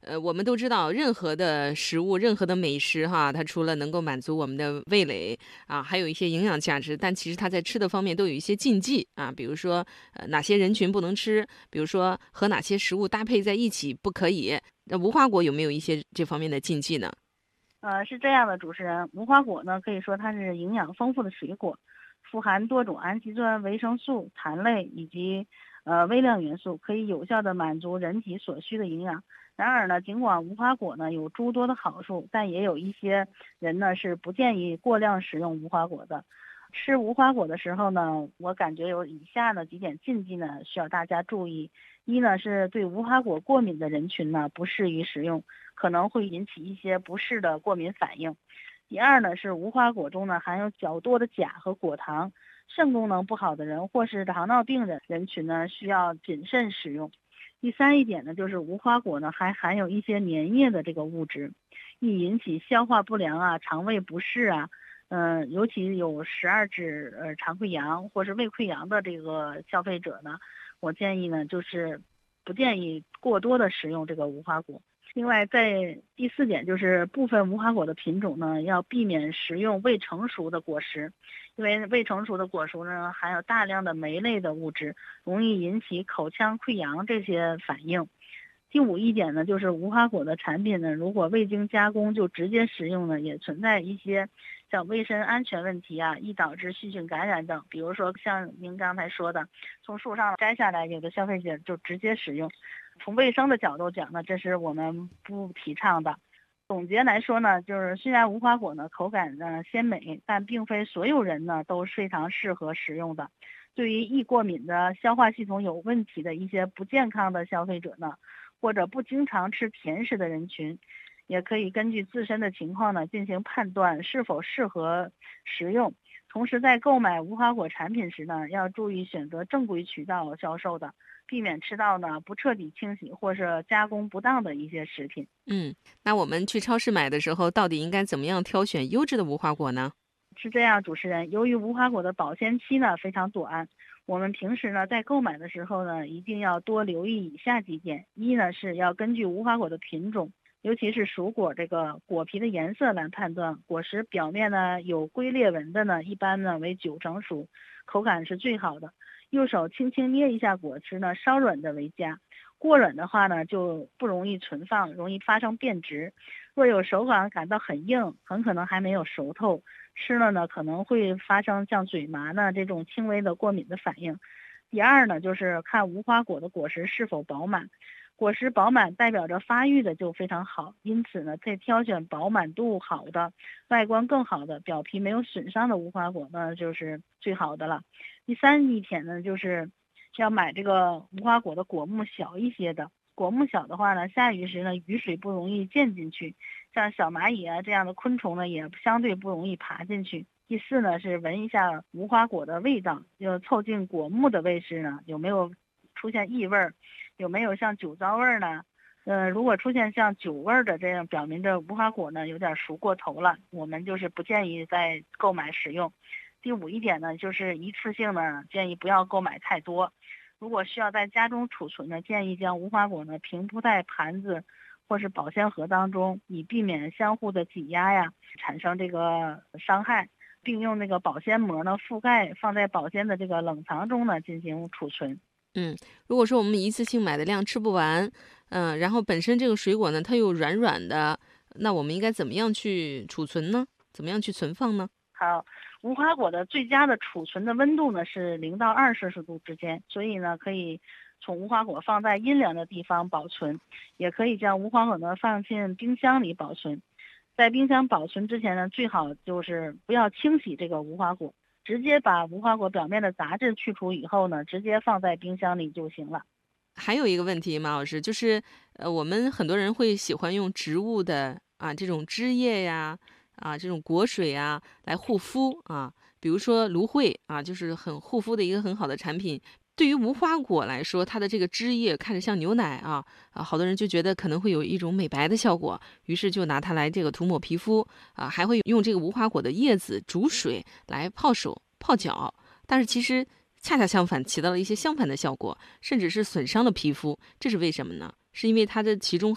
我们都知道，任何的食物、任何的美食哈，它除了能够满足我们的味蕾啊，还有一些营养价值，但其实它在吃的方面都有一些禁忌啊，比如说哪些人群不能吃，比如说和哪些食物搭配在一起不可以。那无花果有没有一些这方面的禁忌呢？ 是这样的，主持人，无花果呢可以说它是营养丰富的水果，富含多种氨基酸、维生素、糖类以及微量元素，可以有效的满足人体所需的营养。然而呢，尽管无花果呢有诸多的好处，但也有一些人呢是不建议过量食用无花果的。吃无花果的时候呢，我感觉有以下的几点禁忌呢，需要大家注意。一呢是对无花果过敏的人群呢不适宜食用，可能会引起一些不适的过敏反应。第二呢是无花果中呢含有较多的钾和果糖，肾功能不好的人或是糖尿病的人群呢需要谨慎使用。第三一点呢，就是无花果呢还含有一些粘液的这个物质，易引起消化不良啊、肠胃不适啊。尤其有12指肠溃疡或是胃溃疡的这个消费者呢，我建议呢就是不建议过多的食用这个无花果。另外，在第四点就是部分无花果的品种呢，要避免食用未成熟的果实，因为未成熟的果实呢含有大量的酶类的物质，容易引起口腔溃疡这些反应。第五一点呢，就是无花果的产品呢，如果未经加工就直接食用呢，也存在一些像卫生安全问题啊，易导致细菌感染等。比如说像您刚才说的，从树上摘下来，有的消费者就直接食用。从卫生的角度讲呢，这是我们不提倡的。总结来说呢，就是虽然无花果呢口感呢鲜美，但并非所有人呢都是非常适合食用的。对于易过敏的、消化系统有问题的一些不健康的消费者呢，或者不经常吃甜食的人群，也可以根据自身的情况呢进行判断是否适合食用。同时，在购买无花果产品时呢，要注意选择正规渠道销售的，避免吃到呢不彻底清洗或是加工不当的一些食品。 嗯，那我们去超市买的时候，到底应该怎么样挑选优质的无花果呢？ 是这样，主持人，由于无花果的保鲜期呢非常短，我们平时呢在购买的时候呢，一定要多留意以下几点。一呢是要根据无花果的品种，尤其是熟果这个果皮的颜色来判断，果实表面呢有龟裂纹的呢，一般呢为9成熟，口感是最好的。右手轻轻捏一下果实呢，稍软的为佳。过软的话呢，就不容易存放，容易发生变质。若有手感到很硬，很可能还没有熟透，吃了呢可能会发生像嘴麻呢这种轻微的过敏的反应。第二呢，就是看无花果的果实是否饱满，果实饱满代表着发育的就非常好，因此呢，可以挑选饱满度好的、外观更好的、表皮没有损伤的无花果呢，就是最好的了。第三一点呢，就是要买这个无花果的果木小一些的。果木小的话呢，下雨时呢，雨水不容易溅进去，像小蚂蚁啊这样的昆虫呢，也相对不容易爬进去。第四呢，是闻一下无花果的味道，就凑近果木的位置呢，有没有出现异味儿，有没有像酒糟味儿呢？如果出现像酒味儿的，这样表明着无花果呢有点熟过头了，我们就是不建议再购买食用。第五一点呢，就是一次性呢建议不要购买太多。如果需要在家中储存呢，建议将无花果呢平铺在盘子或是保鲜盒当中，以避免相互的挤压呀，产生这个伤害，并用那个保鲜膜呢覆盖，放在保鲜的这个冷藏中呢进行储存。 嗯，如果说我们一次性买的量吃不完，然后本身这个水果呢，它又软软的，那我们应该怎么样去储存呢？怎么样去存放呢？ 好，无花果的最佳的储存的温度呢是0到2摄氏度之间，所以呢可以从无花果放在阴凉的地方保存，也可以将无花果呢放进冰箱里保存。在冰箱保存之前呢，最好就是不要清洗这个无花果，直接把无花果表面的杂质去除以后呢，直接放在冰箱里就行了。 还有一个问题，马老师，就是我们很多人会喜欢用植物的这种汁液呀，这种果水啊来护肤啊，比如说芦荟啊，就是很护肤的一个很好的产品。对于无花果来说，它的这个汁液看着像牛奶好多人就觉得可能会有一种美白的效果，于是就拿它来这个涂抹皮肤还会用这个无花果的叶子煮水来泡手泡脚，但是其实恰恰相反，起到了一些相反的效果，甚至是损伤了皮肤，这是为什么呢？是因为它的其中